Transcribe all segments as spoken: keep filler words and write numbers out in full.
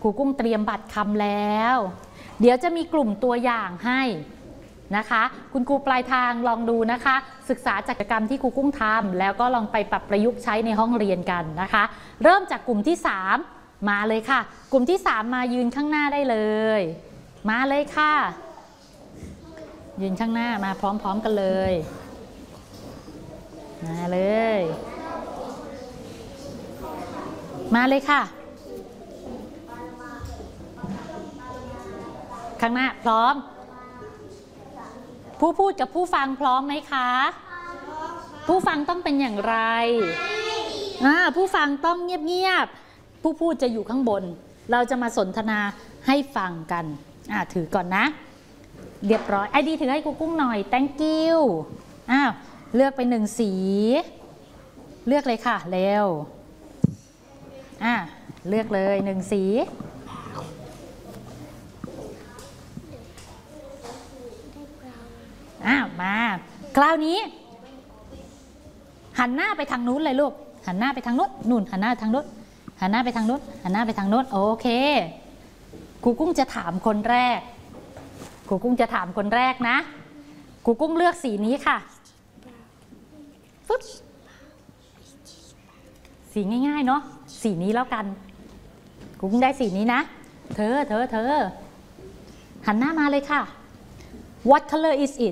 รูกุ้งเตรียมบัตรคำแล้วเดี๋ยวจะมีกลุ่มตัวอย่างให้นะคะคุณครูปลายทางลองดูนะคะศึกษาจากกิจกรรมที่ครูกุ้งทำแล้วก็ลองไปปรับประยุกต์ใช้ในห้องเรียนกันนะคะเริ่มจากกลุ่มที่สามมาเลยค่ะกลุ่มที่สามมายืนข้างหน้าได้เลยมาเลยค่ะยืนข้างหน้ามาพร้อมๆกันเลยมาเลยมาเลยค่ะข้างหน้าพร้อมผู้พูดกับผู้ฟังพร้อมไหมคะผู้ฟังต้องเป็นอย่างไรผู้ฟังต้องเงียบๆผู้พูดจะอยู่ข้างบนเราจะมาสนทนาให้ฟังกันถือก่อนนะเรียบร้อยไอดีถือให้ครูกุ้งหน่อย thank you อ้าวเลือกไปหนึ่งสีเลือกเลยค่ะเร็วอ่ะเลือกเลยหนึ่งสีอ้าวมาคราวนี้หันหน้าไปทางนู้นเลยลูกหันหน้าไปทางนู้นนู่นหันหน้าทางนู้นหันหน้าไปทางนู้นหันหน้าไปทางนู้นโอเคครูกุ้งจะถามคนแรกครูกุ้งจะถามคนแรกนะครูกุ้งเลือกสีนี้ค่ะฟึ๊บสีง่ายๆเนาะสีนี้แล้วกันครูกุ้งได้สีนี้นะเธอเธอเธอหันหน้ามาเลยค่ะ What color is it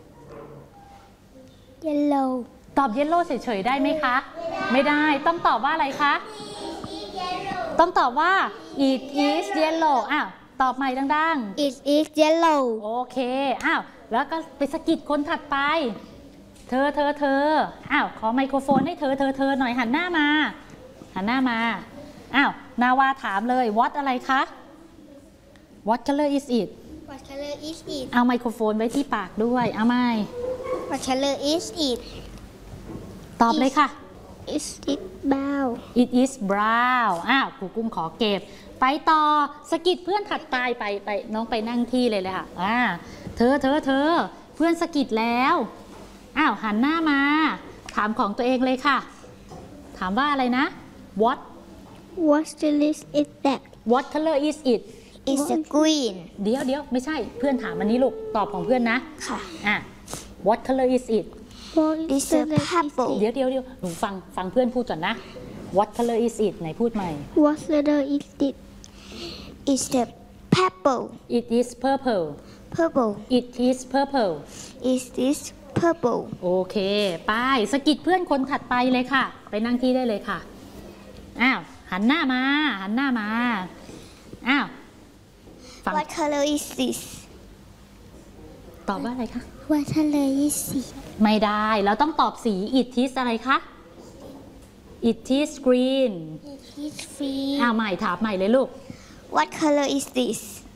Yellow ตอบ Yellow เฉยๆได้ไหมคะไม่ได้ต้องตอบว่าอะไรคะต้องตอบว่า It is yellow อ้าวตอบใหม่ดังๆ It is yellow โอเคอ้าวแล้วก็ไปสะกิดคนถัดไปเธอเธอเธออ้าวขอไมโครโฟนให้เธอเธอเธอหน่อยหันหน้ามาหันหน้ามาอ้าวนาวาถามเลย What อะไรคะ What color is it What color is it เอาไมโครโฟนไว้ที่ปากด้วยเอาไหม What color is it ตอบเลยค่ะ Is it brown It is brown อ้าวครูกุ้งขอเก็บไปต่อสกิดเพื่อนถัดไปไปไปน้องไปนั่งที่เลยเลยค่ะอ่าเธอเธอเธอเพื่อนสกิดแล้วอ้าวหันหน้ามาถามของตัวเองเลยค่ะถามว่าอะไรนะ What What color is it What color is it It's a green เดี๋ยวเดี๋ยวไม่ใช่เพื่อนถามอันนี้ลูกตอบของเพื่อนนะค่ะอ่ะ What color is it It's a purple เดี๋ยวเดี๋ยวเดี๋ยวหนูฟังฟังเพื่อนพูดก่อนนะ What color is it ไหนพูดใหม่ What color is it It's the purple It is purple Purple It is purple Is this purple โอเคไปสกิดเพื่อนคนถัดไปเลยค่ะไปนั่งที่ได้เลยค่ะอ้าวหันหน้ามาหันหน้ามาอ้าว What color is this ตอบว่าอะไรคะ What color is it ไม่ได้เราต้องตอบสี It is อะไรคะ It is green It is green อ้าวใหม่ถามใหม่เลยลูก What color is this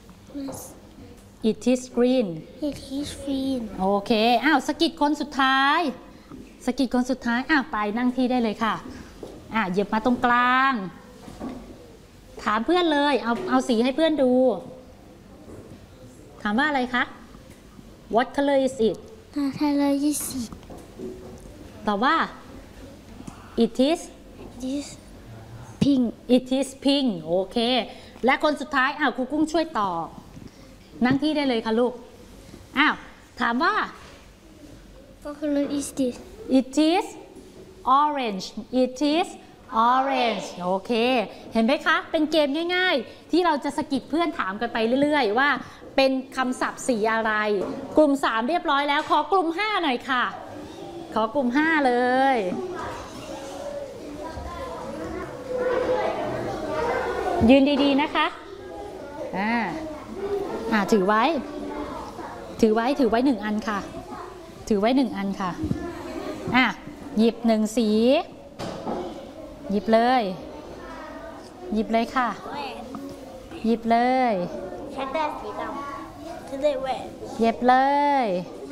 It is green It is green โอเคอ้าวสกิดคนสุดท้ายสกิดคนสุดท้ายอ้าวไปนั่งที่ได้เลยค่ะอ่ะเหยียบมาตรงกลางถามเพื่อนเลยเอาเอาสีให้เพื่อนดูถามว่าอะไรคะ What color is it What color is it ตอบว่า It is It is pink It is pink โอเคและคนสุดท้ายอ้าวครูกุ้งช่วยตอบนั่งที่ได้เลยค่ะลูกอ้าวถามว่า What color is this It is orange It is orange โอเคเห็นไหมคะเป็นเกมง่ายๆที่เราจะสกิดเพื่อนถามกันไปเรื่อยๆว่าเป็นคำศัพท์สีอะไรกลุ่มสามเรียบร้อยแล้วขอกลุ่มห้าหน่อยค่ะขอกลุ่มห้าเลยยืนดีๆนะคะอ่าอ่าถือไว้ถือไว้ถือไว้หนึ่งอันค่ะถือไว้หนึ่งอันค่ะอ่ะหยิบหนึ่งสีหยิบเลยหยิบเลยค่ะหยิบเลยฉันได้สีดำฉันได้แหวนหยิบเลย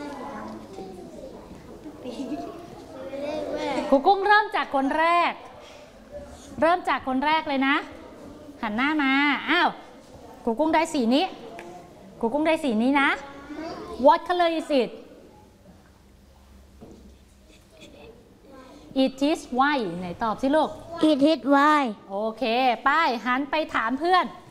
ครูกุ้งเริ่มจากคนแรกเริ่มจากคนแรกเลยนะหันหน้ามาอ้าวครูกุ้งได้สีนี้ครูกุ้งได้สีนี้นะ What color is it It is white ไหนตอบสิลูก It is white โอเคป้ายหันไปถามเพื่อน